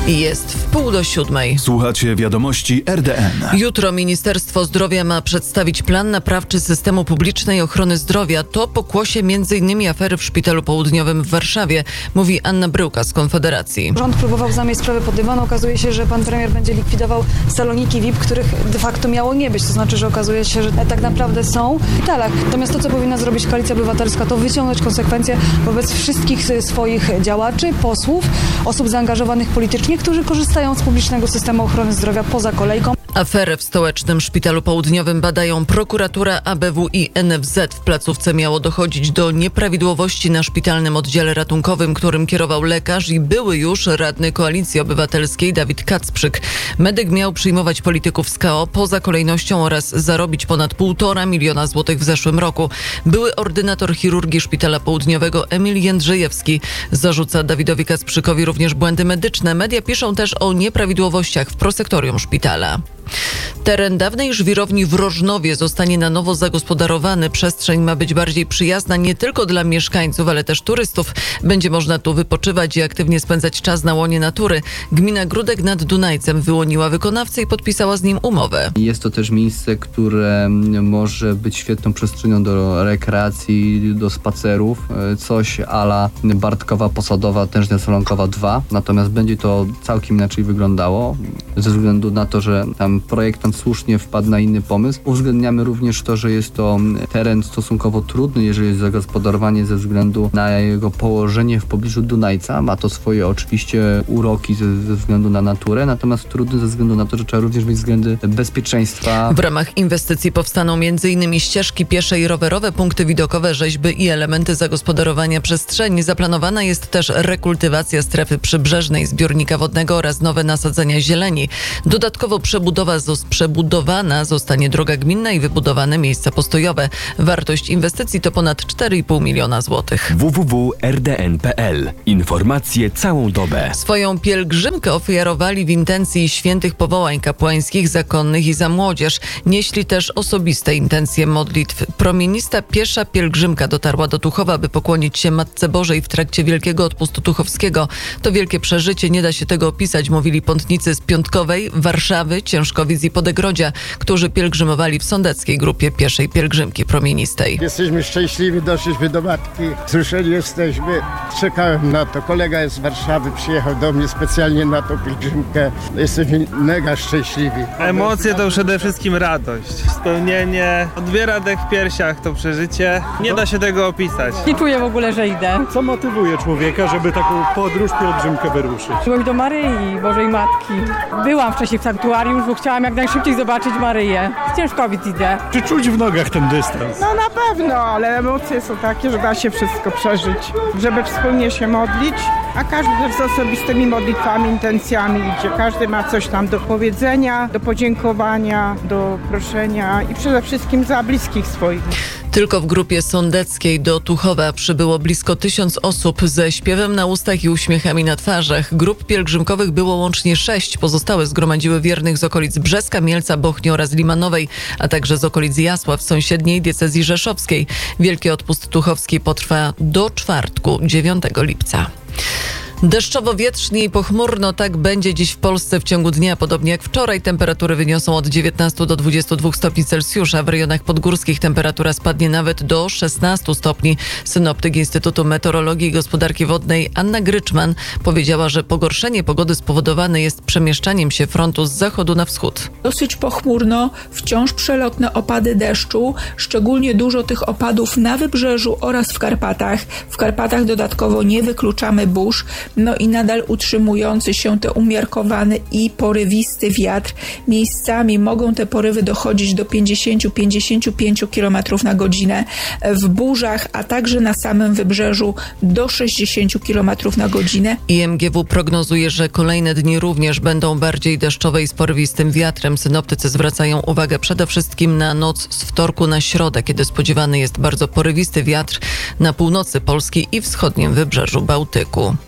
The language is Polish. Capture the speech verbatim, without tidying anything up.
Jest w pół do siódmej. Słuchacie wiadomości R D N. Jutro Ministerstwo Zdrowia ma przedstawić plan naprawczy systemu publicznej ochrony zdrowia. To pokłosie między innymi afery w Szpitalu Południowym w Warszawie, mówi Anna Bryłka z Konfederacji. Rząd próbował zamieść sprawę pod dywan. Okazuje się, że pan premier będzie likwidował saloniki V I P, których de facto miało nie być. To znaczy, że okazuje się, że tak naprawdę są w szpitalach. Natomiast to, co powinna zrobić Koalicja Obywatelska, to wyciągnąć konsekwencje wobec wszystkich swoich działaczy, posłów, osób zaangażowanych politycznie, którzy korzystają z publicznego systemu ochrony zdrowia poza kolejką. Aferę w Stołecznym Szpitalu Południowym badają prokuratura, A B W i N F Z. W placówce miało dochodzić do nieprawidłowości na szpitalnym oddziale ratunkowym, którym kierował lekarz i były już radny Koalicji Obywatelskiej Dawid Kacprzyk. Medyk miał przyjmować polityków z K O poza kolejnością oraz zarobić ponad półtora miliona złotych w zeszłym roku. Były ordynator chirurgii Szpitala Południowego Emil Jędrzejewski zarzuca Dawidowi Kacprzykowi również błędy medyczne. Media piszą też o nieprawidłowościach w prosektorium szpitala. Teren dawnej żwirowni w Rożnowie zostanie na nowo zagospodarowany. Przestrzeń ma być bardziej przyjazna nie tylko dla mieszkańców, ale też turystów. Będzie można tu wypoczywać i aktywnie spędzać czas na łonie natury. Gmina Gródek nad Dunajcem wyłoniła wykonawcę i podpisała z nim umowę. Jest to też miejsce, które może być świetną przestrzenią do rekreacji, do spacerów. Coś a la Bartkowa, Posadowa, Tężnia Solonkowa dwa. Natomiast będzie to całkiem inaczej wyglądało ze względu na to, że tam projektant słusznie wpadł na inny pomysł. Uwzględniamy również to, że jest to teren stosunkowo trudny, jeżeli jest zagospodarowanie ze względu na jego położenie w pobliżu Dunajca. Ma to swoje oczywiście uroki ze, ze względu na naturę, natomiast trudny ze względu na to, że trzeba również mieć względy bezpieczeństwa. W ramach inwestycji powstaną między innymi ścieżki piesze i rowerowe, punkty widokowe, rzeźby i elementy zagospodarowania przestrzeni. Zaplanowana jest też rekultywacja strefy przybrzeżnej zbiornika wodnego oraz nowe nasadzenia zieleni. Dodatkowo przebudowa Przebudowana zostanie droga gminna i wybudowane miejsca postojowe. Wartość inwestycji to ponad cztery i pół miliona złotych. w w w kropka r d n kropka p l. Informacje całą dobę. Swoją pielgrzymkę ofiarowali w intencji świętych powołań kapłańskich, zakonnych i za młodzież. Nieśli też osobiste intencje modlitw. Promienista piesza pielgrzymka dotarła do Tuchowa, by pokłonić się Matce Bożej w trakcie Wielkiego Odpustu Tuchowskiego. To wielkie przeżycie, nie da się tego opisać, mówili pątnicy z Piątkowej, Warszawy, Ciężkowic i Podegrodzia, którzy pielgrzymowali w sądeckiej grupie pieszej pielgrzymki promienistej. Jesteśmy szczęśliwi, doszliśmy do matki, wzruszeni jesteśmy. Czekałem na to. Kolega jest z Warszawy, przyjechał do mnie specjalnie na tą pielgrzymkę. Jesteśmy mega szczęśliwi. Emocje to przede wszystkim radość, spełnienie, odbiera dech w piersiach to przeżycie. Nie da się tego opisać. Nie czuję w ogóle, że idę. Co motywuje człowieka, żeby taką podróż, pielgrzymkę wyruszyć? Byłem do Maryi, Bożej Matki. Byłam wcześniej w sanktuarium, bo chciałam jak najszybciej zobaczyć Maryję. Z Ciężkowic idę. Czy czuć w nogach ten dystans? No na pewno, ale emocje są takie, że da się wszystko przeżyć. Żeby wspólnie się modlić, a każdy z osobistymi modlitwami, intencjami idzie. Każdy ma coś tam do powiedzenia, do podziękowania, do proszenia i przede wszystkim za bliskich swoich. Tylko w grupie sądeckiej do Tuchowa przybyło blisko tysiąc osób ze śpiewem na ustach i uśmiechami na twarzach. Grup pielgrzymkowych było łącznie sześć. Pozostałe zgromadziły wiernych z okolic Brzeska, Mielca, Bochni oraz Limanowej, a także z okolic Jasław, sąsiedniej diecezji rzeszowskiej. Wielki Odpust Tuchowski potrwa do czwartku, dziewiątego lipca. Deszczowo, wietrznie i pochmurno, tak będzie dziś w Polsce w ciągu dnia. Podobnie jak wczoraj, temperatury wyniosą od dziewiętnastu do dwudziestu dwóch stopni Celsjusza. W rejonach podgórskich temperatura spadnie nawet do szesnastu stopni. Synoptyk Instytutu Meteorologii i Gospodarki Wodnej Anna Gryczman powiedziała, że pogorszenie pogody spowodowane jest przemieszczaniem się frontu z zachodu na wschód. Dosyć pochmurno, wciąż przelotne opady deszczu, szczególnie dużo tych opadów na wybrzeżu oraz w Karpatach. W Karpatach dodatkowo nie wykluczamy burz. No i nadal utrzymujący się te umiarkowany i porywisty wiatr. Miejscami mogą te porywy dochodzić do pięćdziesiąt do pięćdziesięciu pięciu kilometrów na godzinę. W burzach, a także na samym wybrzeżu do sześćdziesięciu kilometrów na godzinę. I M G W prognozuje, że kolejne dni również będą bardziej deszczowe i z porywistym wiatrem. Synoptycy zwracają uwagę przede wszystkim na noc z wtorku na środę, kiedy spodziewany jest bardzo porywisty wiatr na północy Polski i wschodnim wybrzeżu Bałtyku.